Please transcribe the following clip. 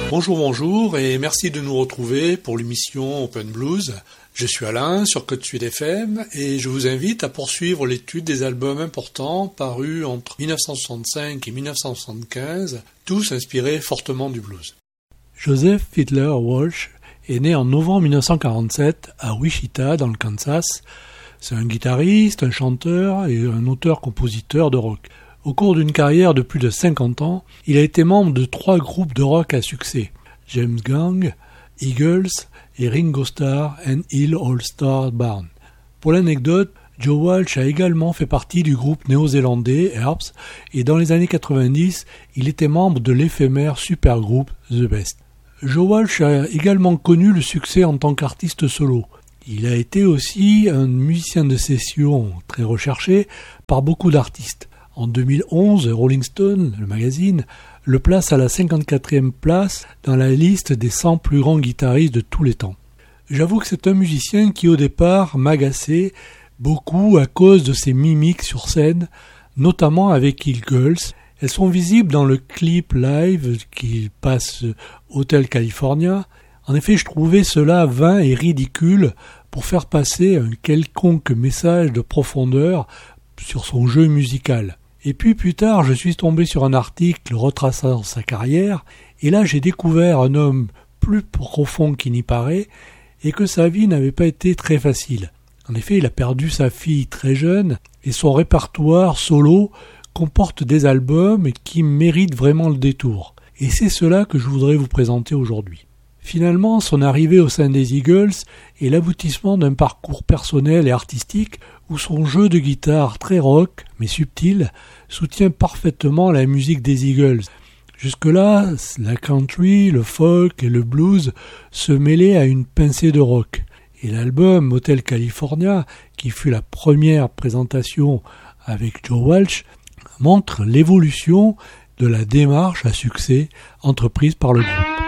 Bonjour et merci de nous retrouver pour l'émission Open Blues. Je suis Alain sur Côte Sud FM et je vous invite à poursuivre l'étude des albums importants parus entre 1965 et 1975, tous inspirés fortement du blues. Joseph Fiddler Walsh est né en novembre 1947 à Wichita dans le Kansas. C'est un guitariste, un chanteur et un auteur-compositeur de rock. Au cours d'une carrière de plus de 50 ans, il a été membre de 3 groupes de rock à succès, James Gang, Eagles et Ringo Starr and Hill All-Star Band. Pour l'anecdote, Joe Walsh a également fait partie du groupe néo-zélandais Herbs et dans les années 90, il était membre de l'éphémère supergroupe The Best. Joe Walsh a également connu le succès en tant qu'artiste solo. Il a été aussi un musicien de session très recherché par beaucoup d'artistes. En 2011, Rolling Stone, le magazine, le place à la 54e place dans la liste des 100 plus grands guitaristes de tous les temps. J'avoue que c'est un musicien qui au départ m'agaçait beaucoup à cause de ses mimiques sur scène, notamment avec Eagles. Elles sont visibles dans le clip live qui passe Hotel California. En effet, je trouvais cela vain et ridicule pour faire passer un quelconque message de profondeur sur son jeu musical. Et puis plus tard, je suis tombé sur un article retraçant sa carrière, et là j'ai découvert un homme plus profond qu'il n'y paraît, et que sa vie n'avait pas été très facile. En effet, il a perdu sa fille très jeune, et son répertoire solo comporte des albums qui méritent vraiment le détour. Et c'est cela que je voudrais vous présenter aujourd'hui. Finalement, son arrivée au sein des Eagles est l'aboutissement d'un parcours personnel et artistique où son jeu de guitare très rock, mais subtil, soutient parfaitement la musique des Eagles. Jusque-là, la country, le folk et le blues se mêlaient à une pincée de rock. Et l'album Hotel California, qui fut la première présentation avec Joe Walsh, montre l'évolution de la démarche à succès entreprise par le groupe.